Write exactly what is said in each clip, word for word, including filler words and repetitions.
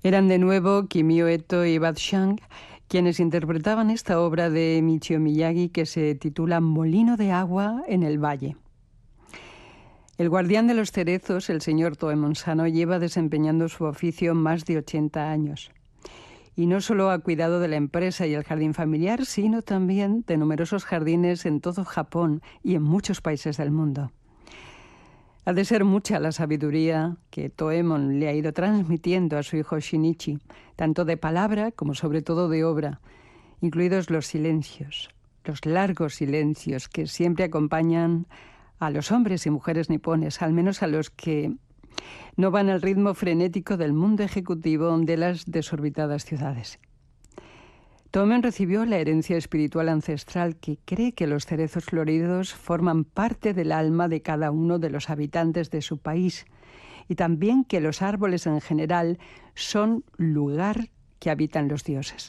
Eran de nuevo Kimio Eto y Bad Chang quienes interpretaban esta obra de Michio Miyagi que se titula Molino de agua en el valle. El guardián de los cerezos, el señor Toemon Sano, lleva desempeñando su oficio más de ochenta años. Y no solo ha cuidado de la empresa y el jardín familiar, sino también de numerosos jardines en todo Japón y en muchos países del mundo. Ha de ser mucha la sabiduría que Toemon le ha ido transmitiendo a su hijo Shinichi, tanto de palabra como sobre todo de obra, incluidos los silencios, los largos silencios que siempre acompañan a los hombres y mujeres nipones, al menos a los que no van al ritmo frenético del mundo ejecutivo de las desorbitadas ciudades. Toemon recibió la herencia espiritual ancestral que cree que los cerezos floridos forman parte del alma de cada uno de los habitantes de su país y también que los árboles en general son lugar que habitan los dioses.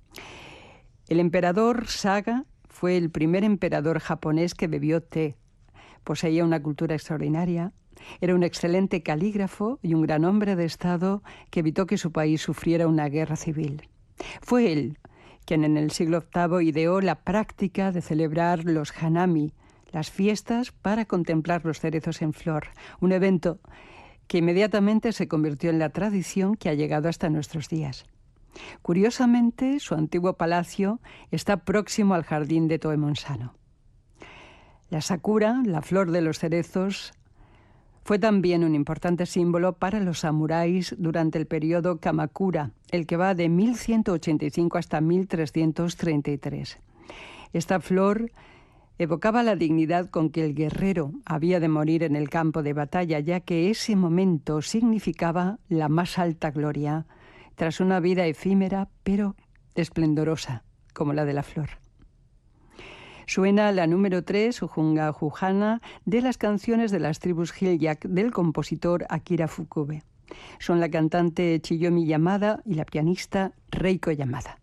El emperador Saga fue el primer emperador japonés que bebió té. Poseía una cultura extraordinaria, era un excelente calígrafo y un gran hombre de Estado que evitó que su país sufriera una guerra civil. Fue él quien en el siglo octavo ideó la práctica de celebrar los hanami, las fiestas para contemplar los cerezos en flor, un evento que inmediatamente se convirtió en la tradición que ha llegado hasta nuestros días. Curiosamente, su antiguo palacio está próximo al jardín de Toemon Sano. La sakura, la flor de los cerezos, fue también un importante símbolo para los samuráis durante el periodo Kamakura, el que va de mil ciento ochenta y cinco hasta mil trescientos treinta y tres. Esta flor evocaba la dignidad con que el guerrero había de morir en el campo de batalla, ya que ese momento significaba la más alta gloria, tras una vida efímera pero esplendorosa, como la de la flor. Suena la número tres, Ujunga Jujana, de las canciones de las tribus Hilyak del compositor Akira Fukube. Son la cantante Chiyomi Yamada y la pianista Reiko Yamada.